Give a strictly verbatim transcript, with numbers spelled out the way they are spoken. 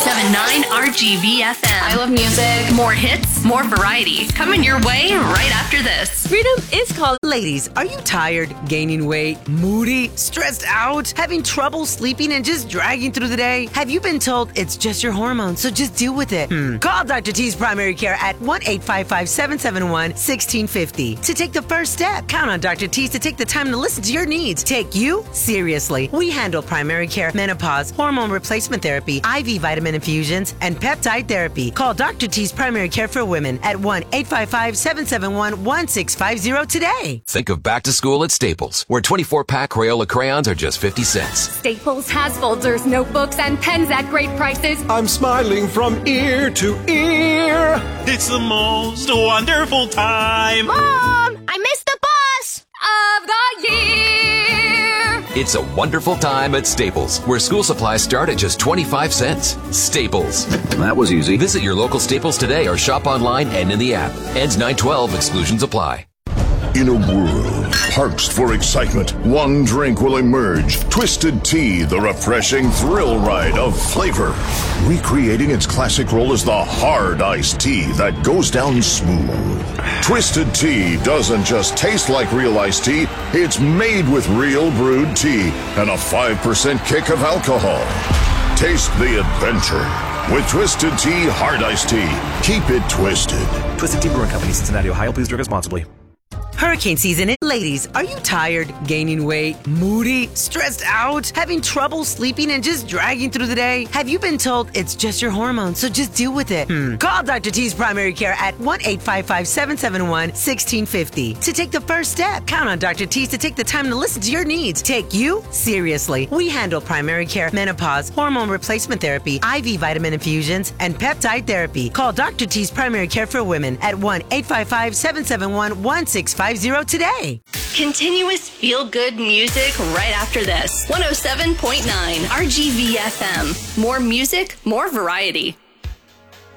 seven point nine R G V F M. I love music. More hits, more variety. Coming your way right after this. Freedom is calling. Ladies, are you tired, gaining weight, moody, stressed out, having trouble sleeping, and just dragging through the day? Have you been told it's just your hormones, so just deal with it? Hmm. Call Doctor T's Primary Care at one eight five five, seven seven one, one six five zero to take the first step. Count on Doctor T's to take the time to listen to your needs. Take you seriously. We handle primary care, menopause, hormone replacement therapy, I V vitamin infusions, and peptide therapy. Call Doctor T's Primary Care for Women at one eight five five, seven seven one, one six five zero today. Think of back to school at Staples, where twenty-four pack Crayola crayons are just fifty cents. Staples has folders, notebooks, and pens at great prices. I'm smiling from ear to ear. It's the most wonderful time. Mom, I missed the bus of the year. It's a wonderful time at Staples, where school supplies start at just twenty-five cents. Staples. That was easy. Visit your local Staples today or shop online and in the app. Ends nine twelve. Exclusions apply. In a world parched for excitement, one drink will emerge. Twisted Tea, the refreshing thrill ride of flavor. Recreating its classic role as the hard iced tea that goes down smooth. Twisted Tea doesn't just taste like real iced tea, it's made with real brewed tea and a five percent kick of alcohol. Taste the adventure with Twisted Tea Hard Iced Tea. Keep it twisted. Twisted Tea Brewing Company, Cincinnati, Ohio. Please drink responsibly. Hurricane season. Ladies, are you tired, gaining weight, moody, stressed out, having trouble sleeping, and just dragging through the day? Have you been told it's just your hormones, so just deal with it? Hmm. Call Doctor T's Primary Care at one eight five five, seven seven one, one six five zero to take the first step. Count on Doctor T's to take the time to listen to your needs. Take you seriously. We handle primary care, menopause, hormone replacement therapy, I V vitamin infusions, and peptide therapy. Call Doctor T's Primary Care for Women at one eight five five, seven seven one, one six five zero today. Continuous feel-good music right after this. one oh seven point nine R G V F M. More music, more variety.